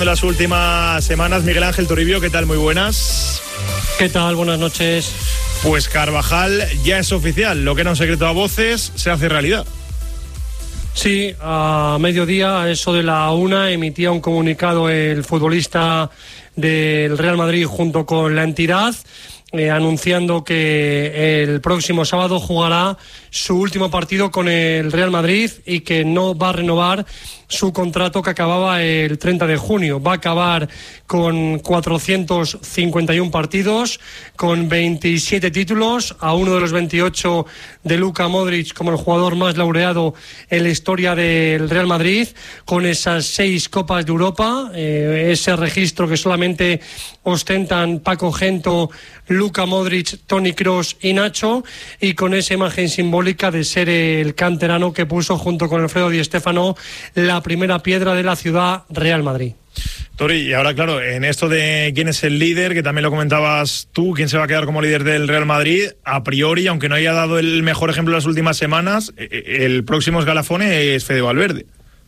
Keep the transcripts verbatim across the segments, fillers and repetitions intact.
En las últimas semanas, Miguel Ángel Toribio, ¿qué tal? Muy buenas. ¿Qué tal? Buenas noches. Pues Carvajal ya es oficial, lo que era un secreto a voces se hace realidad. Sí, a mediodía, a eso de la una, emitía un comunicado el futbolista del Real Madrid junto con la entidad, eh, anunciando que el próximo sábado jugará su último partido con el Real Madrid y que no va a renovar su contrato que acababa el treinta de junio. Va a acabar con cuatrocientos cincuenta y uno partidos, con veintisiete títulos, a uno de los veintiocho de Luka Modric como el jugador más laureado en la historia del Real Madrid, con esas seis Copas de Europa, eh, ese registro que solamente ostentan Paco Gento, Luka Modric, Toni Kroos y Nacho, y con esa imagen simbólica de ser el canterano que puso junto con Alfredo Di Stéfano la primera piedra de la ciudad Real Madrid. Tori, y ahora claro, en esto de quién es el líder, que también lo comentabas tú, quién se va a quedar como líder del Real Madrid, a priori, aunque no haya dado el mejor ejemplo en las últimas semanas, el próximo escalafón es Fede Valverde.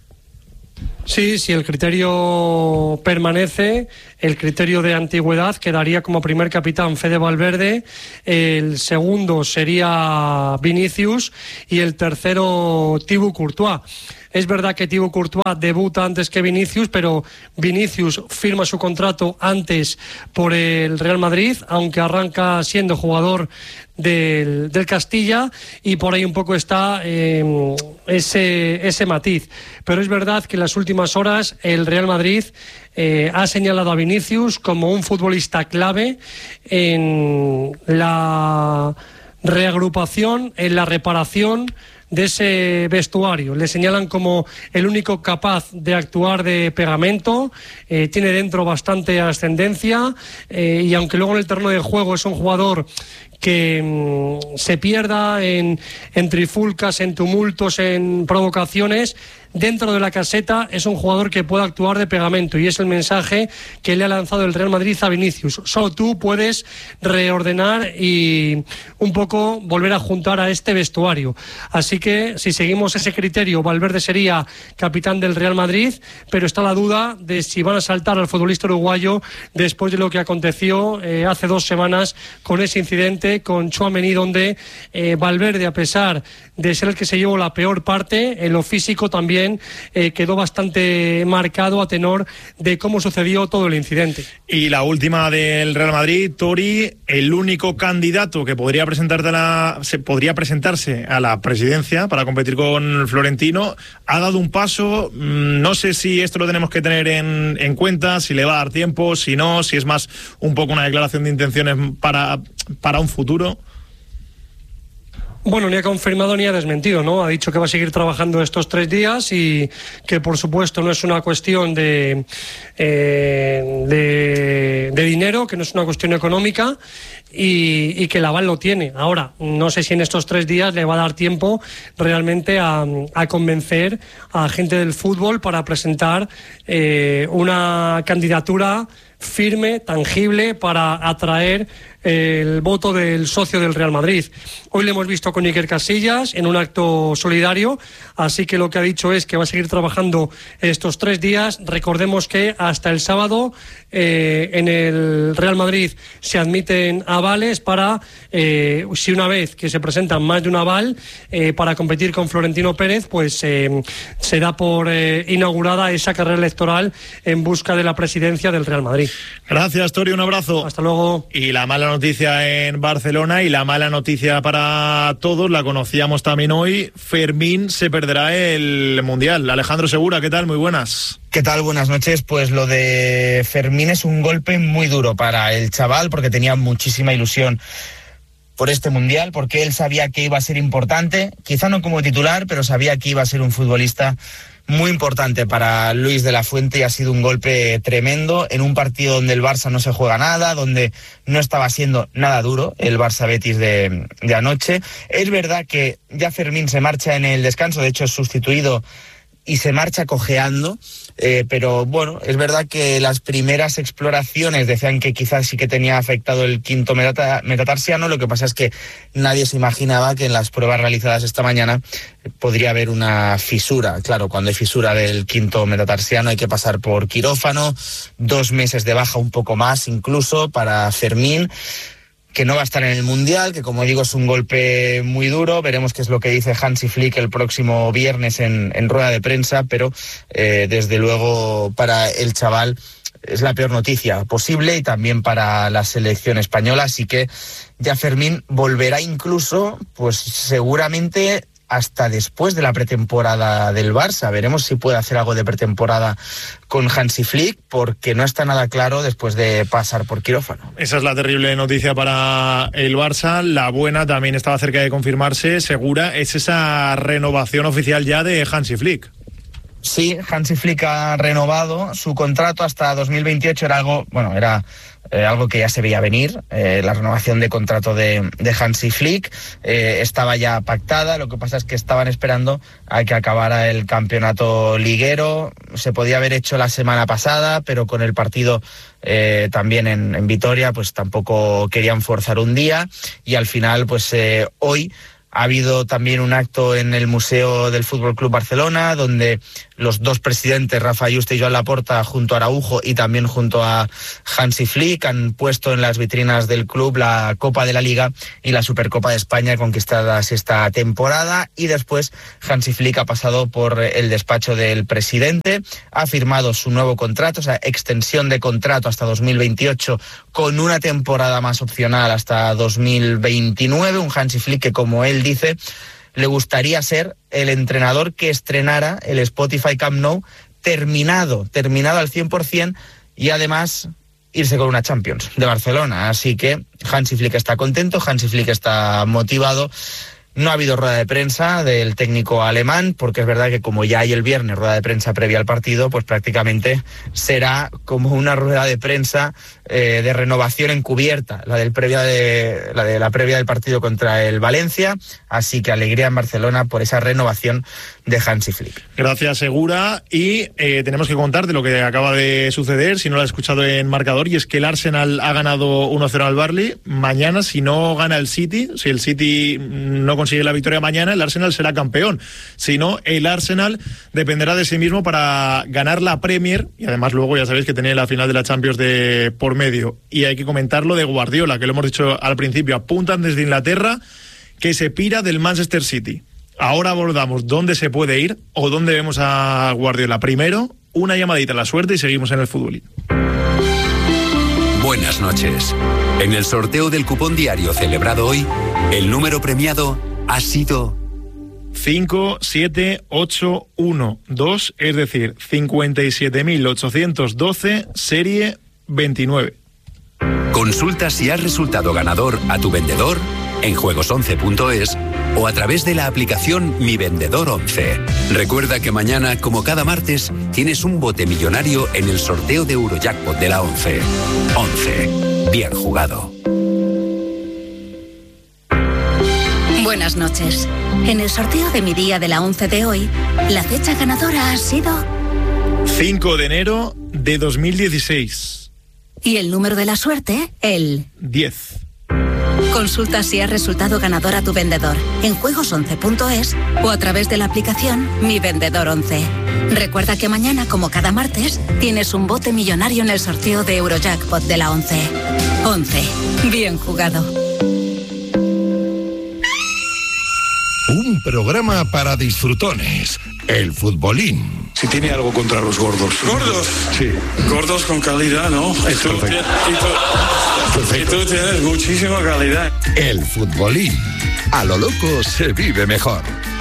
Sí, si el criterio permanece, el criterio de antigüedad, quedaría como primer capitán Fede Valverde, el segundo sería Vinicius y el tercero Thibaut Courtois. Es verdad que Thibaut Courtois debuta antes que Vinicius, pero Vinicius firma su contrato antes por el Real Madrid, aunque arranca siendo jugador del, del Castilla, y por ahí un poco está eh, ese, ese matiz. Pero es verdad que en las últimas horas el Real Madrid eh, ha señalado a Vinicius como un futbolista clave en la reagrupación, en la reparación de ese vestuario. Le señalan como el único capaz de actuar de pegamento, eh, tiene dentro bastante ascendencia, eh, y aunque luego en el terreno de juego es un jugador que mmm, se pierda en, en trifulcas, en tumultos, en provocaciones, dentro de la caseta es un jugador que puede actuar de pegamento, y es el mensaje que le ha lanzado el Real Madrid a Vinicius. Solo tú puedes reordenar y un poco volver a juntar a este vestuario. Así que si seguimos ese criterio, Valverde sería capitán del Real Madrid, pero está la duda de si van a saltar al futbolista uruguayo después de lo que aconteció eh, hace dos semanas con ese incidente con Tchouaméni, donde eh, Valverde, a pesar de ser el que se llevó la peor parte, en lo físico también eh, quedó bastante marcado a tenor de cómo sucedió todo el incidente. Y la última del Real Madrid, Tori, el único candidato que podría presentarte a la, se podría presentarse a la presidencia para competir con Florentino, ha dado un paso. No sé si esto lo tenemos que tener en, en cuenta, si le va a dar tiempo, si no, si es más un poco una declaración de intenciones para, para un futuro. Bueno, ni ha confirmado ni ha desmentido, ¿no? Ha dicho que va a seguir trabajando estos tres días y que, por supuesto, no es una cuestión de, eh, de, de dinero, que no es una cuestión económica, y, y que el aval lo tiene. Ahora, no sé si en estos tres días le va a dar tiempo realmente a, a convencer a gente del fútbol para presentar eh, una candidatura firme, tangible, para atraer el voto del socio del Real Madrid. Hoy le hemos visto con Iker Casillas en un acto solidario, así que lo que ha dicho es que va a seguir trabajando estos tres días. Recordemos que hasta el sábado eh, en el Real Madrid se admiten avales para, eh, si una vez que se presentan más de un aval eh, para competir con Florentino Pérez, pues eh, se da por eh, inaugurada esa carrera electoral en busca de la presidencia del Real Madrid. Gracias, Tori, un abrazo. Hasta luego. Y la mala noticia en Barcelona, y la mala noticia para todos, la conocíamos también hoy: Fermín se perderá el Mundial. Alejandro Segura, ¿qué tal? Muy buenas. ¿Qué tal? Buenas noches. Pues lo de Fermín es un golpe muy duro para el chaval, porque tenía muchísima ilusión por este Mundial, porque él sabía que iba a ser importante, quizá no como titular, pero sabía que iba a ser un futbolista muy importante para Luis de la Fuente, y ha sido un golpe tremendo en un partido donde el Barça no se juega nada, donde no estaba siendo nada duro el Barça-Betis de, de anoche. Es verdad que ya Fermín se marcha en el descanso, de hecho es sustituido y se marcha cojeando. Eh, pero bueno, es verdad que las primeras exploraciones decían que quizás sí que tenía afectado el quinto metata- metatarsiano. Lo que pasa es que nadie se imaginaba que en las pruebas realizadas esta mañana podría haber una fisura. Claro, cuando hay fisura del quinto metatarsiano hay que pasar por quirófano, dos meses de baja, un poco más incluso para Fermín, que no va a estar en el Mundial, que como digo es un golpe muy duro. Veremos qué es lo que dice Hansi Flick el próximo viernes en, en rueda de prensa, pero eh, desde luego para el chaval es la peor noticia posible y también para la selección española, así que ya Fermín volverá incluso, pues seguramente hasta después de la pretemporada del Barça. Veremos si puede hacer algo de pretemporada con Hansi Flick, porque no está nada claro después de pasar por quirófano. Esa es la terrible noticia para el Barça. La buena también estaba cerca de confirmarse, segura, es esa renovación oficial ya de Hansi Flick. Sí, Hansi Flick ha renovado su contrato hasta dos mil veintiocho. Era algo, bueno, era eh, algo que ya se veía venir. Eh, la renovación de contrato de, de Hansi Flick eh, estaba ya pactada. Lo que pasa es que estaban esperando a que acabara el campeonato liguero. Se podía haber hecho la semana pasada, pero con el partido eh, también en, en Vitoria, pues tampoco querían forzar un día. Y al final, pues eh, hoy ha habido también un acto en el Museo del Fútbol Club Barcelona, donde los dos presidentes, Rafa Yuste y Joan Laporta, junto a Araujo y también junto a Hansi Flick, han puesto en las vitrinas del club la Copa de la Liga y la Supercopa de España conquistadas esta temporada. Y después Hansi Flick ha pasado por el despacho del presidente, ha firmado su nuevo contrato, o sea, extensión de contrato hasta dos mil veintiocho con una temporada más opcional hasta dos mil veintinueve. Un Hansi Flick que, como él dice, le gustaría ser el entrenador que estrenara el Spotify Camp Nou terminado, terminado al cien por ciento, y además irse con una Champions de Barcelona. Así que Hansi Flick está contento, Hansi Flick está motivado. No ha habido rueda de prensa del técnico alemán, porque es verdad que como ya hay el viernes rueda de prensa previa al partido, pues prácticamente será como una rueda de prensa eh, de renovación encubierta, la del previa de la de la previa del partido contra el Valencia. Así que alegría en Barcelona por esa renovación de Hansi Flick. Gracias, Segura. Y eh, tenemos que contar de lo que acaba de suceder, si no lo has escuchado en marcador, y es que el Arsenal ha ganado uno cero al Burnley. Mañana, si no gana el City, si el City no consigue la victoria mañana, el Arsenal será campeón. Si no, el Arsenal dependerá de sí mismo para ganar la Premier, y además luego ya sabéis que tiene la final de la Champions de por medio. Y hay que comentar lo de Guardiola, que lo hemos dicho al principio, apuntan desde Inglaterra que se pira del Manchester City. Ahora abordamos dónde se puede ir o dónde vemos a Guardiola. Primero, una llamadita a la suerte y seguimos en el fútbol. Buenas noches. En el sorteo del cupón diario celebrado hoy, el número premiado ha sido cinco siete ocho uno dos, es decir, cincuenta y siete mil ochocientos doce, serie veintinueve. Consulta si has resultado ganador a tu vendedor en juegos once punto es o a través de la aplicación Mi Vendedor once. Recuerda que mañana, como cada martes, tienes un bote millonario en el sorteo de Eurojackpot de la once. once. Bien jugado. Buenas noches. En el sorteo de mi día de la once de hoy, la fecha ganadora ha sido cinco de enero de dos mil dieciséis. Y el número de la suerte, el diez. Consulta si has resultado ganador a tu vendedor en juegos once punto es o a través de la aplicación Mi Vendedor once. Recuerda que mañana, como cada martes, tienes un bote millonario en el sorteo de Eurojackpot de la once. once. Bien jugado. Un programa para disfrutones. El futbolín. Si tiene algo contra los gordos. ¿Gordos? Sí. Gordos con calidad, ¿no? Y tú, Perfecto. y tú, y tú tienes muchísima calidad. El futbolín. A lo loco se vive mejor.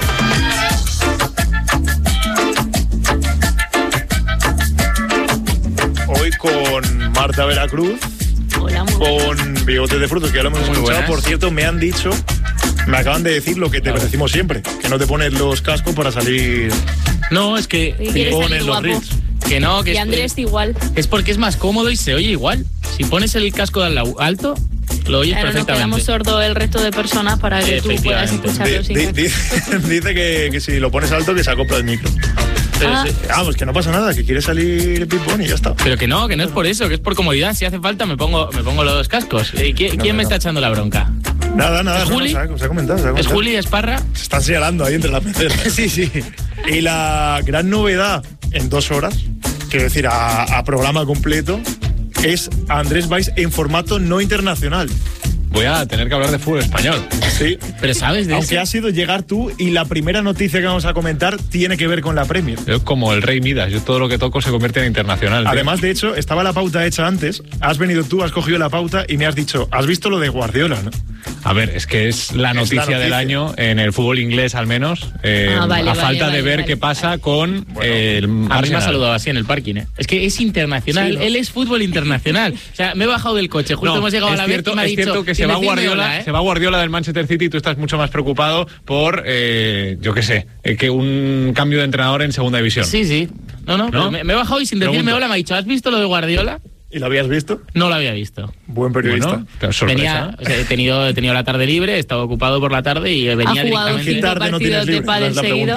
Hoy con Marta Veracruz. Hola, muy con Bigote de Frutos, que ya lo hemos Muy escuchado. buenas. Por cierto, me han dicho, me acaban de decir lo que te decimos siempre, que no te pones los cascos para salir. No, es que Y quieres pones salir los guapo. reels. que no, que Y es, Andrés igual. es porque es más cómodo y se oye igual. Si pones el casco de al lado alto, lo oyes Ahora nos perfectamente. quedamos sordos el resto de personas para que tú puedas Efectivamente. escucharlo Di- sin di- casco. di- dice que, que si lo pones alto que se acopla el micro. Ah. Sí. Vamos, que no pasa nada, que quiere salir Big Bunny y ya está. Pero que no, que no es por eso, que es por comodidad. Si hace falta me pongo, me pongo los dos cascos. ¿Y ¿Quién, No, ¿quién no, me no. está echando la bronca? Nada, nada. ¿Es no, Juli? no, se ha- se ha comentado, se ha ¿Es comentado. Juli Esparra? Se están señalando ahí entre las peceras. Sí, sí. Y la gran novedad en dos horas, quiero decir, a, a programa completo, es Andrés Valls en formato no internacional. Voy a tener que hablar de fútbol español. Sí. Pero sabes de Aunque eso. ha sido llegar tú y la primera noticia que vamos a comentar tiene que ver con la Premier. Yo como el rey Midas, yo todo lo que toco se convierte en internacional. tío. Además, de hecho, estaba la pauta hecha antes, has venido tú, has cogido la pauta y me has dicho, has visto lo de Guardiola, ¿no? A ver, es que es la Es la noticia, noticia. del año en el fútbol inglés al menos, eh, Ah, vale, a vale, falta vale, de ver vale, qué pasa vale. con eh, el A mí me ha Arsenal. saludado así en el parking, ¿eh? Es que es internacional, Sí, ¿no? él es fútbol internacional. O sea, me he bajado del coche, justo No, hemos llegado es a la vez cierto, y me ha es dicho... cierto que se "Sin va decirme Guardiola, hola, ¿eh?". se va Guardiola del Manchester City y tú estás mucho más preocupado por, eh, yo qué sé, eh, que un cambio de entrenador en segunda división. Sí, sí. No, no, pero me, me he bajado y sin decirme Pregunto. hola me ha dicho, ¿has visto lo de Guardiola? ¿Y lo habías visto? No lo había visto. Buen periodista. Bueno, pero sorpresa. Venía, o sea, he, tenido, he tenido la tarde libre, he estado ocupado por la tarde y venía Ha jugado directamente... ¿Qué tarde no partidos tienes de libre? pádel Es la seguido.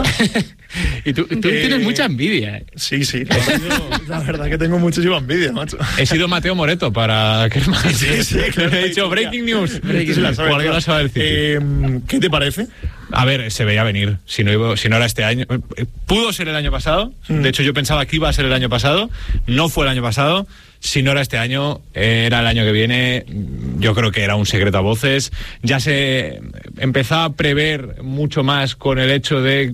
Y tú, tú Eh, tienes mucha envidia. ¿eh? Sí, sí. La verdad que tengo muchísima envidia, macho. He sido Mateo Moreto para que Sí, sí, claro. he dicho breaking news. Breaking Sí, news. Guardiola se va del City. Eh, ¿Qué te parece? A ver, se veía venir. Si no, iba- si no era este año. eh, Pudo ser el año pasado. Mm. De hecho, yo pensaba que iba a ser el año pasado. No fue el año pasado. Si no era este año, eh, era el año que viene. Yo creo que era un secreto a voces. Ya se empezaba a prever mucho más con el hecho de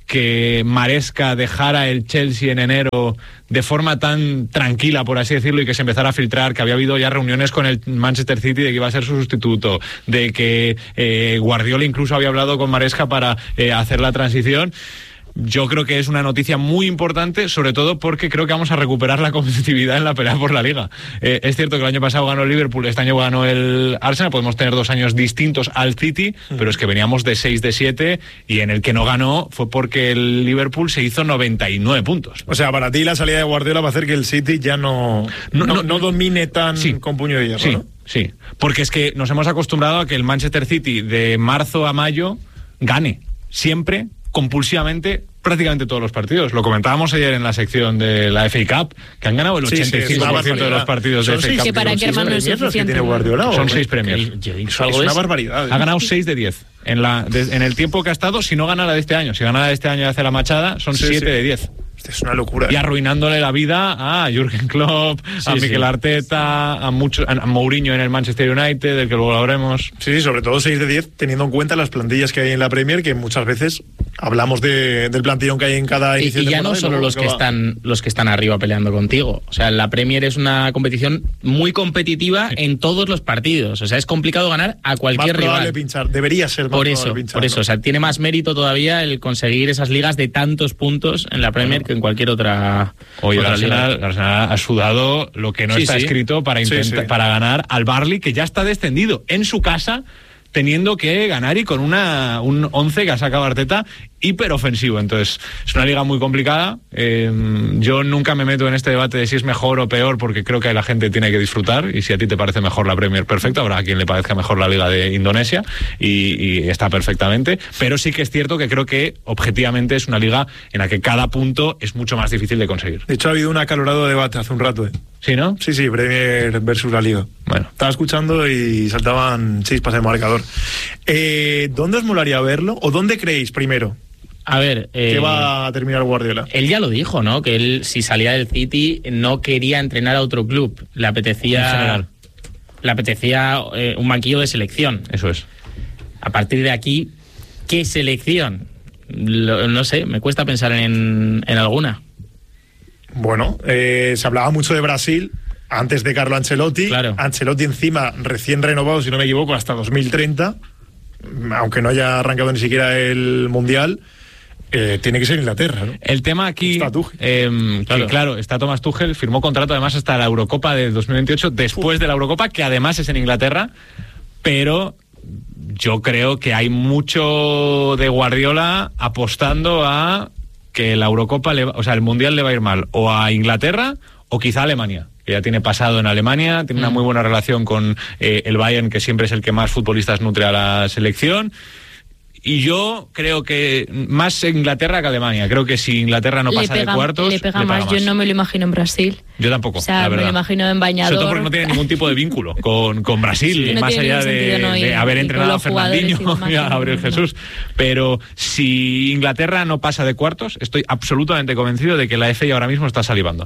que Maresca dejara el Chelsea en enero de forma tan tranquila, por así decirlo, y que se empezara a filtrar que había habido ya reuniones con el Manchester City de que iba a ser su sustituto, de que eh, Guardiola incluso había hablado con Maresca para eh, hacer la transición. Yo creo que es una noticia muy importante, sobre todo porque creo que vamos a recuperar la competitividad en la pelea por la Liga. Eh, es cierto que el año pasado ganó el Liverpool, este año ganó el Arsenal, podemos tener dos años distintos al City, mm. pero es que veníamos de seis de siete y en el que no ganó fue porque el Liverpool se hizo noventa y nueve puntos. O sea, para ti la salida de Guardiola va a hacer que el City ya no, no, no, no domine tan sí, con puño de hierro, sí, ¿no? Sí, porque es que nos hemos acostumbrado a que el Manchester City de marzo a mayo gane, siempre, compulsivamente, prácticamente todos los partidos. Lo comentábamos ayer en la sección de la F A Cup, que han ganado el Sí, sí, ochenta y cinco por ciento es una de los partidos de Son F A seis- Cup. Que para ¿son Kerman no es seis premios los que suficiente. tiene Guardiola, ¿o? Son seis premios. Yo digo Es algo de una eso. barbaridad. ¿eh? Ha ganado seis de diez. En, la, de- en el tiempo que ha estado, si no gana la de este año. Si gana la de este año y hace la machada, son Sí, siete sí. de diez. Es una locura. Y arruinándole la vida a Jürgen Klopp, a Sí, Mikel sí. Arteta, a, mucho, a Mourinho en el Manchester United, del que luego hablaremos. Sí, sí, sobre todo seis de diez, teniendo en cuenta las plantillas que hay en la Premier, que muchas veces hablamos de, del plantillón que hay en cada Y, inicio y de ya no temporada solo luego los que acaba- están los que están arriba peleando contigo. O sea, la Premier es una competición muy competitiva en todos los partidos. O sea, es complicado ganar a Más cualquier probable rival. pinchar, debería ser más Por probable eso, pinchar, por eso, ¿no? o sea, tiene más mérito todavía el conseguir esas ligas de tantos puntos en la Premier que en cualquier otra. Oye, el otra liga. Arsenal, el Arsenal ha sudado lo que no Sí, está sí. escrito para, Sí, intenta- sí. para ganar al Barley, que ya está descendido en su casa, teniendo que ganar y con una un once que ha sacado Arteta hiperofensivo. Entonces, es una liga muy complicada. Eh, yo nunca me meto en este debate de si es mejor o peor, porque creo que la gente tiene que disfrutar, y si a ti te parece mejor la Premier, perfecto. Habrá a quien le parezca mejor la liga de Indonesia, y, y está perfectamente. Pero sí que es cierto que creo que objetivamente es una liga en la que cada punto es mucho más difícil de conseguir. De hecho, ha habido un acalorado debate hace un rato, ¿eh? ¿Sí, no? Sí, sí, Premier versus la Liga. Bueno. Estaba escuchando y saltaban chispas en marcador. Eh, ¿Dónde os molaría verlo? ¿O dónde creéis, primero, A ver, eh, que va a terminar Guardiola? él ya lo dijo, ¿no? Que él, si salía del City, no quería entrenar a otro club. Le apetecía. En general. Le apetecía eh, un banquillo de selección. Eso es. A partir de aquí, ¿qué selección? Lo- no sé, me cuesta pensar en, en alguna. Bueno, eh, se hablaba mucho de Brasil antes de Carlo Ancelotti. Claro. Ancelotti encima recién renovado, si no me equivoco, hasta dos mil treinta, aunque no haya arrancado ni siquiera el Mundial. Eh, tiene que ser Inglaterra, ¿no? El tema aquí, Está Tuchel. eh, Claro. que claro, está Thomas Tuchel, firmó contrato además hasta la Eurocopa de dos mil veintiocho, después de la Eurocopa, que además es en Inglaterra, pero yo creo que hay mucho de Guardiola apostando a que la Eurocopa, le va- o sea, el Mundial le va a ir mal o a Inglaterra o quizá a Alemania, que ya tiene pasado en Alemania, tiene una muy buena relación con eh, el Bayern, que siempre es el que más futbolistas nutre a la selección. y yo creo que más Inglaterra que Alemania. Creo que si Inglaterra no Le pasa pega- de cuartos, le pega más. Yo no me lo imagino en Brasil. Yo tampoco, O sea, la me verdad. lo imagino en bañador. Sobre todo porque no tiene ningún tipo de vínculo con, con Brasil, Sí, no más tiene allá ningún de, sentido, ¿no? Y- de haber y con entrenado a los jugadores y Fernandinho demás, y a no, Gabriel no, no. Jesús. Pero si Inglaterra no pasa de cuartos, estoy absolutamente convencido de que la F A ahora mismo está salivando.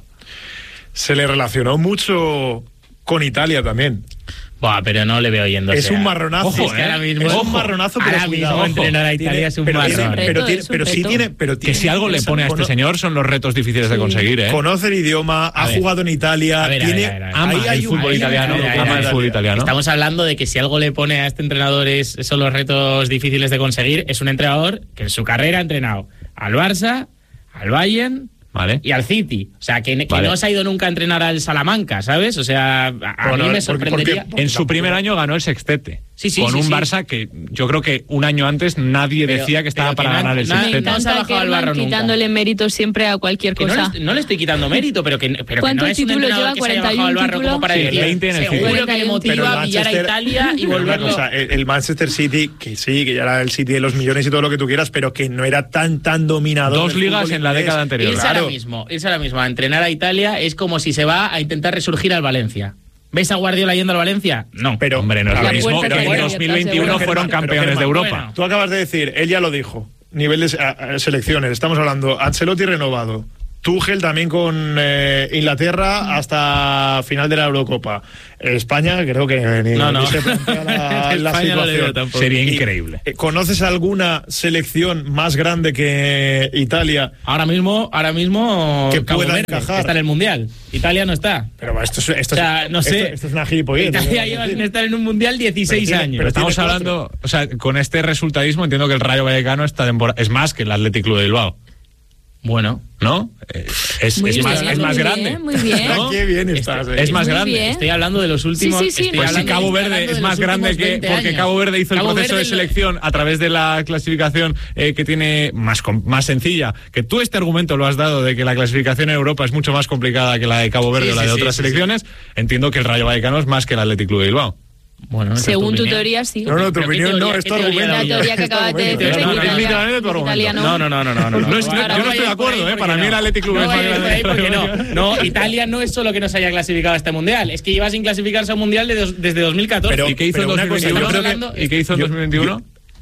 Se le relacionó mucho con Italia también. Buah, pero no le veo yendo. Es un marronazo. Ojo, es que ¿eh? ahora mismo, es un ojo, marronazo, pero ahora cuidado, mismo ojo. entrenar a Italia Tiene- es un pero marrón. tiene- Es un pero reto, tiene- es un pero sí reto. tiene, pero Que tiene- si algo le pone a este cono- señor son los retos difíciles de conseguir, ¿eh? Conoce el idioma, ha ver. jugado en Italia, A ver, a tiene, ver, a ver, a ver. Ama ahí el hay un- fútbol ahí hay italiano, un- a ver, a ama ver, el a fútbol ver. italiano. Estamos hablando de que si algo le pone a este entrenador es, son los retos difíciles de conseguir, es un entrenador que en su carrera ha entrenado al Barça, al Bayern, Vale. y al City. O sea, que, que Vale. no se ha ido nunca a entrenar al Salamanca, ¿sabes? O sea, a, a Bueno, mí me porque- sorprendería. porque- En su primer año ganó el sextete. Sí, sí, con sí, un sí. Barça que yo creo que un año antes nadie Pero- decía que estaba pero que para na- ganar el na- Me sextete. no se ha encanta bajado al Kerman barro nunca. quitándole mérito siempre a cualquier Que no, cosa. le, no le estoy quitando mérito, pero que, pero que ¿Cuántos no es un títulos entrenador lleva? que se haya bajado al ¿cuarenta y un barro como para Sí, decir, veinte en el seguro City. que le Pero el motiva a pillar a Manchester- Italia y Pero una volverlo. cosa, el, el Manchester City, que sí, que ya era el City de los millones y todo lo que tú quieras, pero que no era tan tan dominador. Dos del ligas fútbol en la inglés. década anterior. Irse Claro. ahora mismo, irse ahora mismo a entrenar a Italia es como si se va a intentar resurgir al Valencia. ¿Ves a Guardiola yendo al Valencia? No. Pero, Hombre, no es a lo ver, mismo puerta que está en abierta, dos mil veintiuno seguro. fueron Pero, campeones Germán, de Europa. bueno. Tú acabas de decir, él ya lo dijo, niveles a- a selecciones, estamos hablando, Ancelotti renovado, Tuchel también con eh, Inglaterra hasta final de la Eurocopa. España creo que ni, No, no. ni se plantea la, la España no le veo situación. tampoco. Sería Y, increíble. eh, ¿Conoces alguna selección más grande que Italia? Ahora mismo, ahora mismo Que Cabo pueda Verde, encajar. que está en el Mundial. Italia no está. Pero esto es, esto O sea, es- no sé. Esto, esto es una gilipollez. Italia ¿no? lleva sin estar en un Mundial dieciséis Pero tiene- años. pero Estamos tiene hablando, o sea, con este resultadismo entiendo que el Rayo Vallecano esta temporada es más que el Athletic Club de Bilbao, Bueno, ¿no? Eh, Es, Muy es bien, más, es muy más bien, grande. muy bien. ¿no? Qué bien estás. Es eh. más Muy grande. bien. estoy hablando de los últimos. Sí, sí, sí, estoy no, Pues si hablando- Cabo estoy Verde hablando es de más los grande últimos que veinte porque años. Cabo Verde hizo el Cabo proceso Verde de lo- selección a través de la clasificación eh, que tiene más com- más sencilla. Que tú este argumento lo has dado de que la clasificación en Europa es mucho más complicada que la de Cabo Verde Sí, o la sí, de sí, otras sí, selecciones. Entiendo que el Rayo Vallecano es más que el Athletic Club de Bilbao. Bueno, esa es Según tu opinión. teoría, sí. No, no, tu ¿Pero qué opinión no, teoría- es qué tu teoría argumento. da La teoría que Es tu acabas de argumento. decir. No, no, que no, Italia- literalmente tu argumento. Italia No, no, no, no, no. no, No, es- no, yo no no estoy de vayas por acuerdo, ahí ¿eh? porque Para mí el Athletic Club no es más vayas por ahí grande. porque no. No, Italia no es solo que no se haya clasificado a este mundial, es que lleva sin clasificarse a un mundial de dos- desde dos mil catorce. Pero- ¿Y qué hizo en pero una cosa, yo dos mil veintiuno? creo que- ¿Y qué hizo en yo- dos mil veintiuno?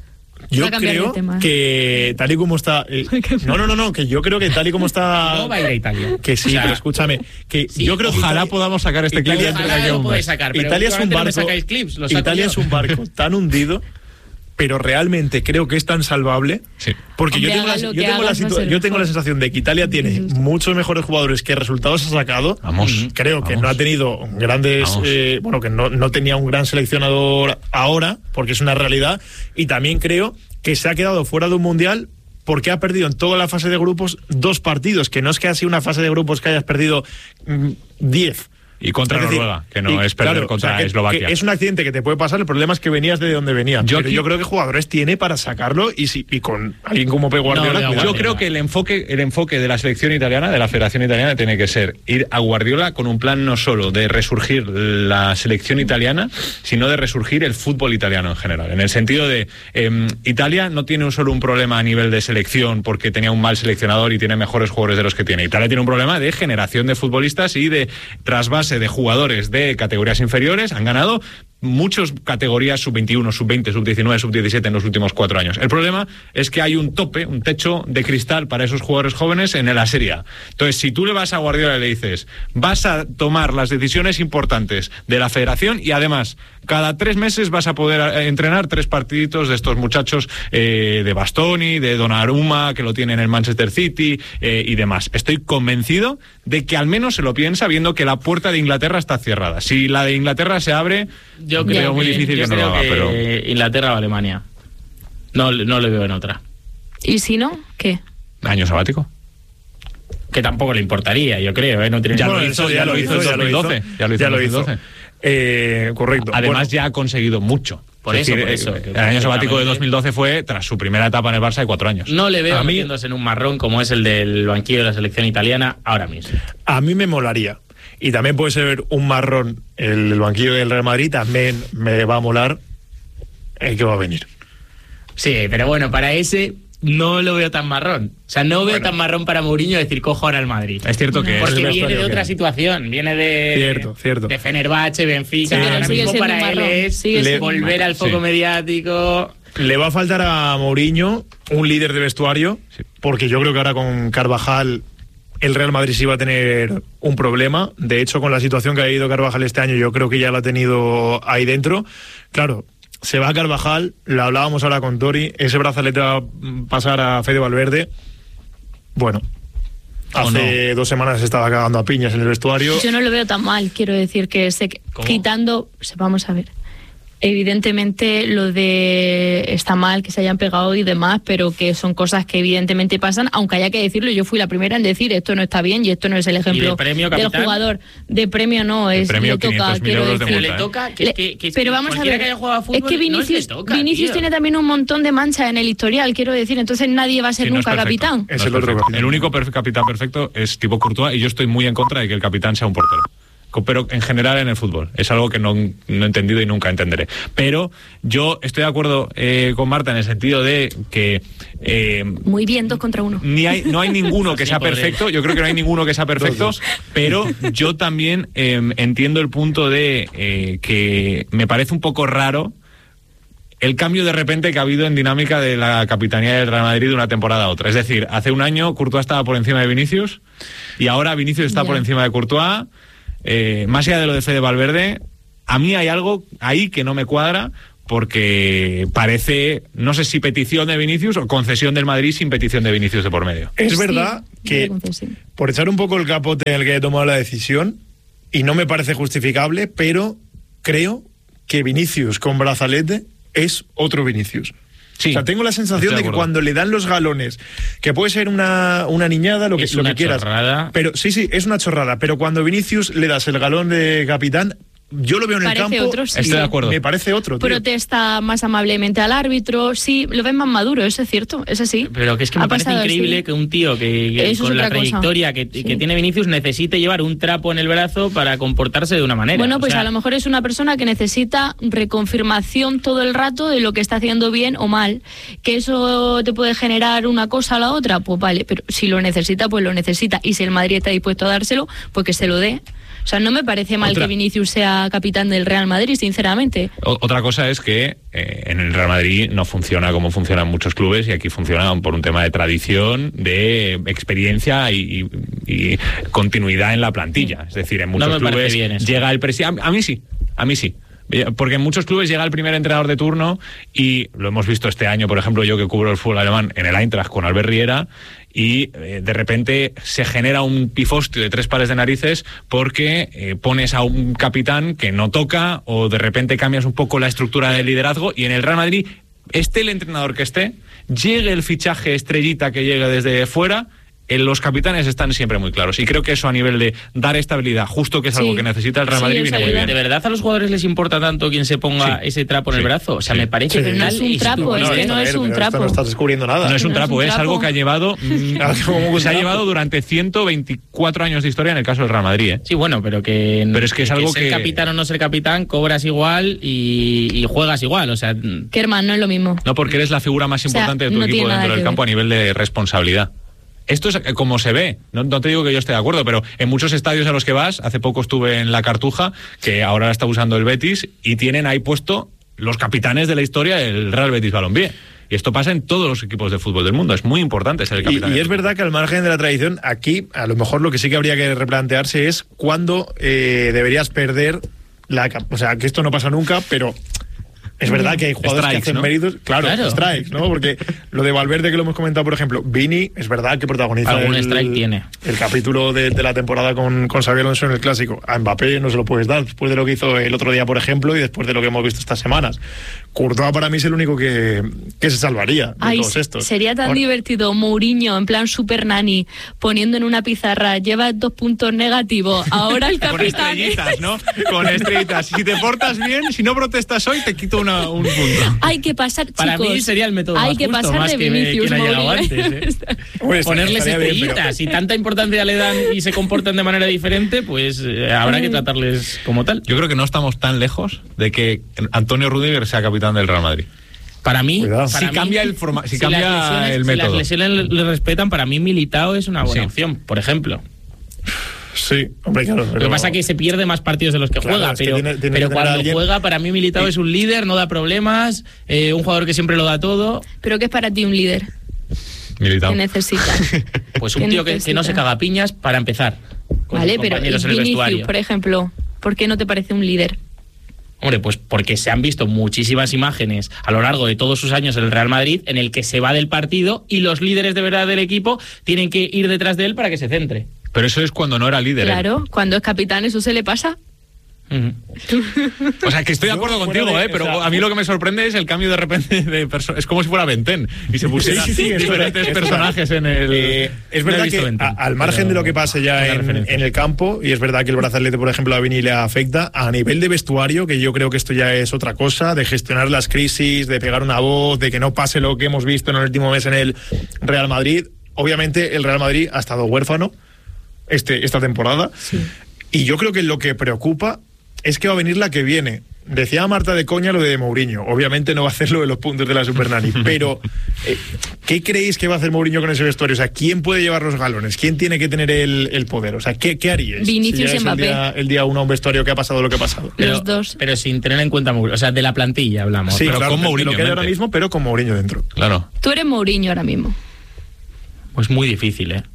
Yo Va a cambiar de creo tema. que tal y como está. eh, no, no, no, no, que yo creo que tal y como está. No va a ir a Italia. Que sí, O sea, pero escúchame. Que sí, yo creo que Ojalá Italia- podamos sacar este clip Italia- dentro de Ojalá aquí a lo un podéis mes. sacar, pero Italia es un últimamente no me barco. sacáis clips, lo saco Italia yo. es un barco tan hundido, pero realmente creo que es tan salvable. Sí. Porque yo Hombre, tengo, la, haga lo yo, que tengo la hagas, va a situa- ser yo tengo la mejor. sensación de que Italia tiene muchos mejores jugadores que resultados ha sacado. Vamos, Creo que vamos. no ha tenido grandes. Vamos. eh, bueno, que no, no tenía un gran seleccionador ahora, porque es una realidad. Y también creo que se ha quedado fuera de un mundial porque ha perdido en toda la fase de grupos dos partidos, que no es que ha sido una fase de grupos que hayas perdido mm, diez. Y contra Es decir, Noruega, que no y, es perder claro, contra o sea, que- Eslovaquia. que es un accidente que te puede pasar, el problema es que venías de donde venías. Yo Pero aquí- yo creo que jugadores tiene para sacarlo y, si, y con alguien como Pep Guardiola. No, no, cuidado. Yo creo que el enfoque, el enfoque de la selección italiana, de la Federación Italiana, tiene que ser ir a Guardiola con un plan no solo de resurgir la selección italiana, sino de resurgir el fútbol italiano en general. En el sentido de eh, Italia no tiene un solo un problema a nivel de selección porque tenía un mal seleccionador y tiene mejores jugadores de los que tiene. Italia tiene un problema de generación de futbolistas y de trasvase de jugadores de categorías inferiores. Han ganado muchas categorías sub veintiuno, sub veinte, sub diecinueve, sub diecisiete en los últimos cuatro años. El problema es que hay un tope, un techo de cristal para esos jugadores jóvenes en la Serie A. Entonces, si tú le vas a Guardiola y le dices, vas a tomar las decisiones importantes de la federación y además, cada tres meses vas a poder eh, entrenar tres partiditos de estos muchachos eh, de Bastoni, de Donnarumma, que lo tiene en el Manchester City eh, y demás. Estoy convencido de que al menos se lo piensa viendo que la puerta de Inglaterra está cerrada. Si la de Inglaterra se abre, Yo veo creo muy que, difícil yo que no creo lo haga, que pero Inglaterra o Alemania. No, no le veo en otra. ¿Y si no? ¿Qué? año sabático. Que tampoco le importaría, yo creo, ¿eh? No tiene Ya Bueno, lo hizo, eso ya lo hizo en ya lo dos mil doce. Ya lo hizo en dos mil doce. Eh, correcto. Además, Bueno, ya ha conseguido mucho. Por Es eso, decir, por eso, eh, que El año sabático de prácticamente- dos mil doce fue tras su primera etapa en el Barça de cuatro años. No le veo A mí- metiéndose en un marrón como es el del banquillo de la selección italiana ahora mismo. a mí me molaría. Y también puede ser un marrón el, el banquillo del Real Madrid. También me va a molar el que va a venir. Sí, pero bueno, para ese no lo veo tan marrón. O sea, no veo bueno. tan marrón para Mourinho decir cojo ahora al Madrid. Es cierto que porque es viene de otra que... situación, viene de cierto, cierto. de Fenerbahce, Benfica, sí, ahora mismo para él es Le... volver al foco sí. mediático. Le va a faltar a Mourinho un líder de vestuario, sí. porque yo creo que ahora con Carvajal el Real Madrid sí va a tener un problema. De hecho, con la situación que ha ido Carvajal este año, yo creo que ya lo ha tenido ahí dentro. Claro, se va a Carvajal, lo hablábamos ahora con Tori, ese brazalete va a pasar a Fede Valverde. Bueno, hace no? dos semanas se estaba cagando a piñas en el vestuario. Yo no lo veo tan mal, quiero decir que se, quitando, vamos a ver. Evidentemente lo de está mal que se hayan pegado y demás, pero que son cosas que evidentemente pasan, aunque haya que decirlo. Yo fui la primera en decir esto no está bien y esto no es el ejemplo de premio, del jugador. De premio no, es premio le toca, quiero decir. Pero le toca, que, que, que, pero vamos a ver, que haya jugado a fútbol, es que Vinicius, no toca, Vinicius tiene también un montón de manchas en el historial, quiero decir, entonces nadie va a ser sí, nunca no es capitán. Es no el, otro el único perf- capitán perfecto es Thibaut Courtois y yo estoy muy en contra de que el capitán sea un portero. Pero en general en el fútbol es algo que no, no he entendido y nunca entenderé. Pero yo estoy de acuerdo eh, con Marta en el sentido de que eh, muy bien, dos contra uno. Ni hay, no hay ninguno que sea perfecto. Yo creo que no hay ninguno que sea perfecto. Pero yo también eh, entiendo el punto de eh, que me parece un poco raro el cambio de repente que ha habido en dinámica de la capitanía del Real Madrid de una temporada a otra. Es decir, hace un año Courtois estaba por encima de Vinicius y ahora Vinicius está yeah. por encima de Courtois. Eh, más allá de lo de Fede Valverde, a mí hay algo ahí que no me cuadra porque parece, no sé si petición de Vinicius o concesión del Madrid sin petición de Vinicius de por medio. Es verdad sí, que, por echar un poco el capote en el que he tomado la decisión, y no me parece justificable, pero creo que Vinicius con brazalete es otro Vinicius. Sí, o sea, tengo la sensación de, de que cuando le dan los galones, que puede ser una, una niñada, lo que, es lo una que quieras, chorrada. Pero sí, sí, es una chorrada, pero cuando Vinicius le das el galón de capitán, yo lo veo en parece el campo, otro, sí. Estoy de acuerdo. Me parece otro, tío. Protesta más amablemente al árbitro, sí, lo ven más maduro, eso es cierto, eso sí. Pero que es que me parece increíble así. que un tío que, que con la trayectoria que, sí. que tiene Vinicius necesite llevar un trapo en el brazo para comportarse de una manera. Bueno, pues o sea, a lo mejor es una persona que necesita reconfirmación todo el rato de lo que está haciendo bien o mal, que eso te puede generar una cosa a la otra, pues vale, pero si lo necesita, pues lo necesita, y si el Madrid está dispuesto a dárselo, pues que se lo dé. O sea, no me parece mal Otra. que Vinicius sea capitán del Real Madrid, sinceramente. O- otra cosa es que eh, en el Real Madrid no funciona como funcionan muchos clubes y aquí funciona por un tema de tradición, de experiencia y, y, y continuidad en la plantilla. Es decir, en muchos no clubes bien llega el presidente... A, a mí sí, a mí sí. Porque en muchos clubes llega el primer entrenador de turno y lo hemos visto este año, por ejemplo, yo que cubro el fútbol alemán en el Eintracht con Albert Riera, y eh, de repente se genera un pifostio de tres pares de narices porque eh, pones a un capitán que no toca o de repente cambias un poco la estructura del liderazgo, y en el Real Madrid, esté el entrenador que esté, llegue el fichaje estrellita que llegue desde fuera, los capitanes están siempre muy claros, y creo que eso a nivel de dar estabilidad, justo que es sí. algo que necesita el Real Madrid, sí, viene muy bien. ¿De verdad a los jugadores les importa tanto quien se ponga sí. ese trapo en sí. el brazo? O sea, sí. me parece sí. que no es un trapo, es que no es un trapo. No estás descubriendo nada. No es un no trapo, es, un es trapo. algo que ha llevado mmm, se ha llevado durante ciento veinticuatro años de historia en el caso del Real Madrid, ¿eh? Sí, bueno, pero que pero es que es algo que ser que... capitán o no ser capitán, cobras igual y, y juegas igual, o sea, que hermano, no es lo mismo. No, porque eres la figura más importante o sea, de tu no equipo dentro del campo ver. a nivel de responsabilidad. Esto es como se ve, no, no te digo que yo esté de acuerdo, pero en muchos estadios a los que vas, hace poco estuve en la Cartuja, que ahora la está usando el Betis, y tienen ahí puesto los capitanes de la historia del Real Betis Balompié. Y esto pasa en todos los equipos de fútbol del mundo, es muy importante ser el capitán. Y, y es verdad que al margen de la tradición, aquí a lo mejor lo que sí que habría que replantearse es cuándo eh, deberías perder la... O sea, que esto no pasa nunca, pero... Es verdad que hay jugadores strikes, que hacen ¿no? méritos, claro, claro, strikes, ¿no? Porque lo de Valverde que lo hemos comentado, por ejemplo, Vini, es verdad que protagoniza algún el, strike tiene. el capítulo de, de la temporada con, con Xabi Alonso en el Clásico. A Mbappé no se lo puedes dar, después de lo que hizo el otro día, por ejemplo, y después de lo que hemos visto estas semanas. Courtois para mí es el único que, que se salvaría de Ay, todos estos. Sería tan Ahora, divertido Mourinho, en plan super nani, poniendo en una pizarra, lleva dos puntos negativos, ahora el capitán... Con estrellitas, ¿no? Con estrellitas. Si te portas bien, si no protestas hoy, te quito una, un punto. Hay que pasar, chicos. Para mí sería el método hay más que justo, pasar más de que Vinicius, me, llegado antes, ¿eh? Hombre, ponerles estrellitas. Bien, pero... Si tanta importancia le dan y se comportan de manera diferente, pues eh, habrá que tratarles como tal. Yo creo que no estamos tan lejos de que Antonio Rüdiger sea capitán del Real Madrid. Para mí, para si mí, cambia el forma, si, si cambia las lesiones, el método. Si las lesiones le, le respetan, para mí Militao es una buena Sí. opción, por ejemplo. Sí, hombre, claro. Pero... Lo que pasa es que se pierde más partidos de los que Claro, juega, es que pero, tiene- tiene pero que tener cuando a alguien- juega, para mí Militao Sí. es un líder, no da problemas, eh, un jugador que siempre lo da todo. ¿Pero qué es para ti un líder? Militao. ¿Qué necesitas? Pues un ¿Qué tío que, que no se necesita? caga piñas para empezar. Con Vale, sus pero compañeros en el Vinicius, vestuario. por ejemplo, ¿por qué no te parece un líder? Hombre, pues porque se han visto muchísimas imágenes a lo largo de todos sus años en el Real Madrid en el que se va del partido y los líderes de verdad del equipo tienen que ir detrás de él para que se centre. Pero eso es cuando no era líder. ¿eh? Claro, cuando es capitán eso se le pasa. Uh-huh. O sea, que estoy de acuerdo Yo, contigo, fuera de- ¿eh? Pero o sea, a mí lo que me sorprende es el cambio de repente de persona. Es como si fuera Benten y se pusiera Sí, sí, sí, es diferentes verdad, es personajes en el. Eh, es No he verdad visto que Benten, a- al margen pero de lo que pase ya una en, referencia. en el campo, y es verdad que el brazalete, por ejemplo, a Vini le afecta, a nivel de vestuario, que yo creo que esto ya es otra cosa, de gestionar las crisis, de pegar una voz, de que no pase lo que hemos visto en el último mes en el Real Madrid. Obviamente el Real Madrid ha estado huérfano este, esta temporada, y yo creo que lo que preocupa es que va a venir la que viene. Decía Marta de coña lo de Mourinho. Obviamente no va a hacer lo de los puntos de la Supernani, pero eh, ¿qué creéis que va a hacer Mourinho con ese vestuario? O sea, ¿quién puede llevar los galones? ¿Quién tiene que tener el, el poder? O sea, ¿qué, qué haríais? Vinicius si y llegáis Mbappé. el día, el día uno a un vestuario que ha pasado lo que ha pasado. Pero, Los dos. pero sin tener en cuenta Mourinho, o sea, de la plantilla hablamos. Sí, pero claro, con de- de Mourinho lo que hay en ahora mente. mismo, pero con Mourinho dentro. Claro. Tú eres Mourinho ahora mismo. Pues muy difícil, ¿eh?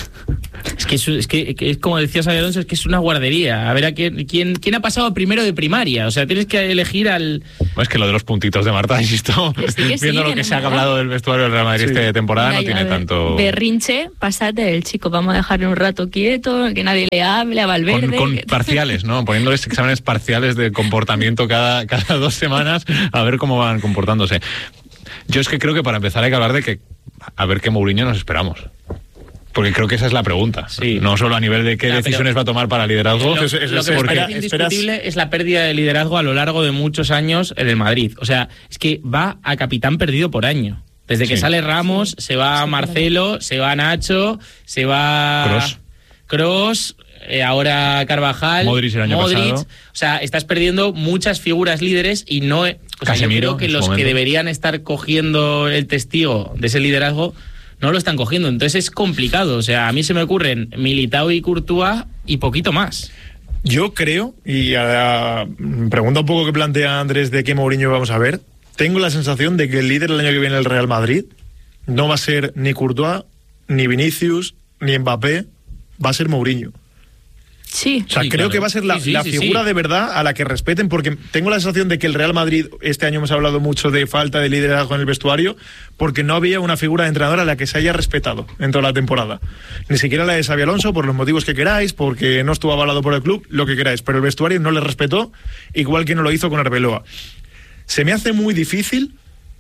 Es que es, es que, que es como decía Xabi Alonso, es que es una guardería. A ver a quién, quién, quién ha pasado primero de primaria. O sea, tienes que elegir al. Pues que lo de los puntitos de Marta, insisto, Que sí, que sí, viendo lo que que no se ha me da. hablado del vestuario del Real Madrid Sí. esta temporada, Mira, no tiene a ver, tanto. Berrinche, pásate el chico. Vamos a dejarle un rato quieto, que nadie le hable a Valverde. Con, con que- parciales, ¿no? Poniéndoles exámenes parciales de comportamiento cada, cada dos semanas a ver cómo van comportándose. Yo es que creo que para empezar hay que hablar de que a ver qué Mourinho nos esperamos. Porque creo que esa es la pregunta. Sí. No solo a nivel de qué Ya, pero- decisiones va a tomar para liderazgo. Lo, eso- eso lo es que me porque parece esperas- indiscutible es la pérdida de liderazgo a lo largo de muchos años en el Madrid. O sea, es que va a capitán perdido por año. Desde que Sí. sale Ramos, se va Marcelo, se va Nacho, se va Kroos. Kroos, eh, ahora Carvajal, Modric el año Modric. pasado. O sea, estás perdiendo muchas figuras líderes y no. O sea, Casemiro, yo creo que en su los que momento. deberían estar cogiendo el testigo de ese liderazgo no lo están cogiendo. Entonces es complicado. O sea, a mí se me ocurren Militao y Courtois y poquito más. Yo creo, y a, a- pregunta un poco que plantea Andrés de qué Mourinho vamos a ver, tengo la sensación de que el líder el año que viene del Real Madrid no va a ser ni Courtois, ni Vinicius, ni Mbappé, va a ser Mourinho. Sí. O sea, Sí, creo claro. que va a ser la, Sí, sí, la sí, figura sí. de verdad a la que respeten, porque tengo la sensación de que el Real Madrid, este año hemos hablado mucho de falta de liderazgo en el vestuario, porque no había una figura de entrenador a la que se haya respetado en toda la temporada. Ni siquiera la de Xabi Alonso, por los motivos que queráis, porque no estuvo avalado por el club, lo que queráis, pero el vestuario no le respetó, igual que no lo hizo con Arbeloa. Se me hace muy difícil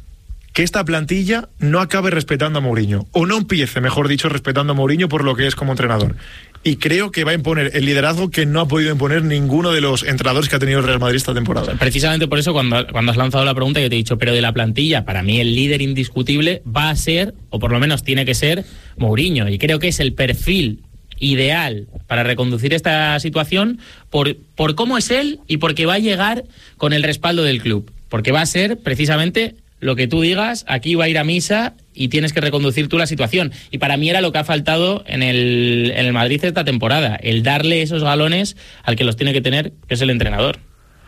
que esta plantilla no acabe respetando a Mourinho, o no empiece, mejor dicho, respetando a Mourinho por lo que es como entrenador. Y creo que va a imponer el liderazgo que no ha podido imponer ninguno de los entrenadores que ha tenido el Real Madrid esta temporada. Precisamente por eso, cuando, cuando has lanzado la pregunta, yo te he dicho, pero de la plantilla, para mí el líder indiscutible va a ser, o por lo menos tiene que ser, Mourinho. Y creo que es el perfil ideal para reconducir esta situación por, por cómo es él y porque va a llegar con el respaldo del club. Porque va a ser precisamente lo que tú digas, aquí va a ir a misa y tienes que reconducir tú la situación. Y para mí era lo que ha faltado en el, en el Madrid esta temporada, el darle esos galones al que los tiene que tener, que es el entrenador.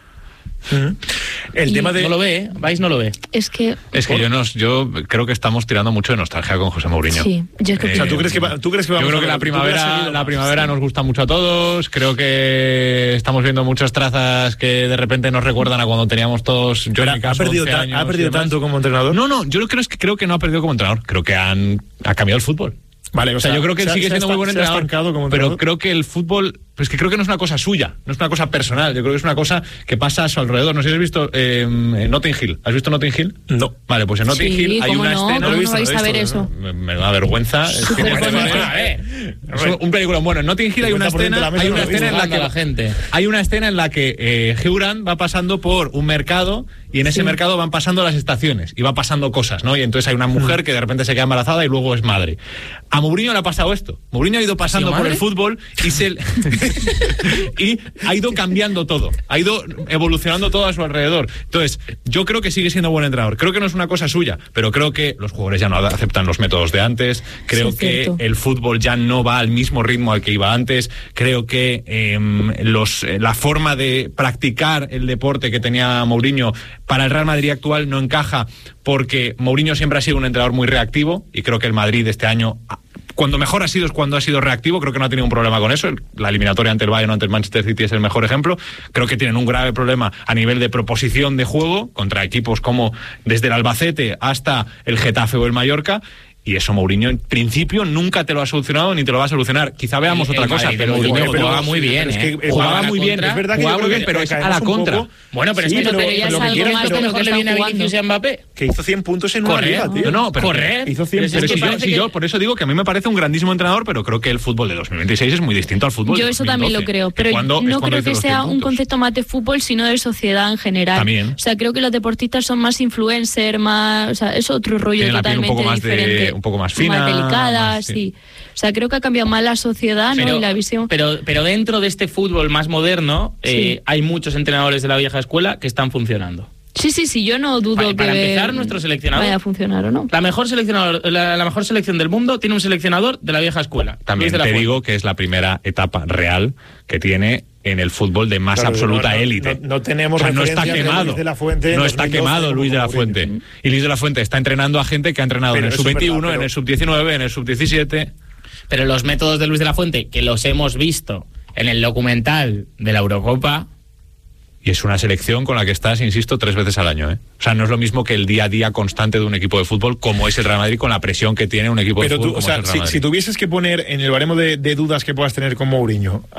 Uh-huh. El Y tema de... No lo ve, ¿eh? Vais no lo ve. Es que. Es que yo, nos, yo creo que estamos tirando mucho de nostalgia con José Mourinho. Sí, yo es que. O sea, ¿tú crees que, va- tú crees que Yo vamos creo a que ver- la tú que has primavera, seguido la más? primavera nos gusta mucho a todos. Creo que estamos viendo muchas trazas que de repente nos recuerdan a cuando teníamos todos. Yo en Pero mi ¿Ha caso, perdido, once ta- años ¿ha y perdido demás. tanto como entrenador? No, no, yo lo que creo es que creo que no ha perdido como entrenador. Creo que han ha cambiado el fútbol. Vale, O sea, yo creo que él se ha- sigue se ha siendo muy buen esta- se ha entrenador, estancado como pero entrenador. creo que el fútbol, pues que creo que no es una cosa suya, no es una cosa personal, yo creo que es una cosa que pasa a su alrededor. No sé si has visto eh, Notting Hill. ¿Has visto Notting Hill? No. Vale, pues en Notting Sí, Hill hay ¿cómo una no? escena. ¿Cómo lo he no visto, vais lo he a ver visto, eso? Me, me da vergüenza. Es que- Súper es bonito. A ver. un, un película. Bueno, en Notting Hill hay una cincuenta por ciento de la escena, mesa hay no una lo he escena en la Jugando que a la gente. hay una escena en la que eh, Hugh Grant va pasando por un mercado y en ese mercado van pasando las estaciones y va pasando cosas, ¿no? Y entonces hay una mujer que de repente se queda embarazada y luego es madre. A Mourinho le ha pasado esto. Mourinho ha ido pasando ¿Ha sido por madre? el fútbol y se Y ha ido cambiando todo, ha ido evolucionando todo a su alrededor. Entonces, yo creo que sigue siendo buen entrenador. Creo que no es una cosa suya, pero creo que los jugadores ya no aceptan los métodos de antes. Creo sí, que cierto. El fútbol ya no va al mismo ritmo al que iba antes. Creo que eh, los, la forma de practicar el deporte que tenía Mourinho para el Real Madrid actual no encaja, porque Mourinho siempre ha sido un entrenador muy reactivo y creo que el Madrid este año, cuando mejor ha sido es cuando ha sido reactivo. Creo que no ha tenido un problema con eso. La eliminatoria ante el Bayern o ante el Manchester City es el mejor ejemplo. Creo que tienen un grave problema a nivel de proposición de juego contra equipos como desde el Albacete hasta el Getafe o el Mallorca. Y eso Mourinho en principio nunca te lo ha solucionado ni te lo va a solucionar. Quizá veamos el otra cosa, Madrid, pero Mourinho bueno, jugaba muy bien, es ¿eh? que jugaba muy bien, es verdad que jugaba muy bien, que pero es a la contra. Poco. Bueno, pero sí, es que pero, no te veías lo que algo quieras, más que mejor le viene a Vinicius y a Mbappé. Que hizo cien puntos en Correr, una liga, tío. No, no, pero correr. Hizo cien pero puntos. si yo, si que... yo, por eso digo que a mí me parece un grandísimo entrenador, pero creo que el fútbol de dos mil veintiséis es muy distinto al fútbol yo de eso dos mil doce, también lo creo, pero cuando, no creo que sea un concepto más de fútbol, sino de sociedad en general. También. O sea, creo que los deportistas son más influencer, más, o sea, es otro rollo Tienen totalmente un poco más diferente, de, un poco más fina, más delicada, más, sí. sí. O sea, creo que ha cambiado más la sociedad, ¿no? Pero, y la visión. Pero, pero dentro de este fútbol más moderno, sí. eh, hay muchos entrenadores de la vieja escuela que están funcionando. Sí, sí, sí, yo no dudo para, que para empezar, nuestro seleccionador vaya a funcionar o no. La mejor seleccionador, la, la mejor selección del mundo tiene un seleccionador de la vieja escuela. También te digo que es la primera etapa real que tiene en el fútbol de más claro, absoluta élite. No, no, no tenemos o sea, no está quemado. Luis de la Fuente no está quemado Luis de la Fuente. Uh-huh. Y Luis de la Fuente está entrenando a gente que ha entrenado pero en el sub veintiuno, verdad, pero... en el sub diecinueve, en el sub diecisiete. Pero los métodos de Luis de la Fuente, que los hemos visto en el documental de la Eurocopa. Y es una selección con la que estás, insisto, tres veces al año, ¿eh? O sea, no es lo mismo que el día a día constante de un equipo de fútbol como es el Real Madrid, con la presión que tiene un equipo Pero de fútbol tú, como o sea, es el Real Madrid. Si, si tuvieses que poner en el baremo de, de dudas que puedas tener con Mourinho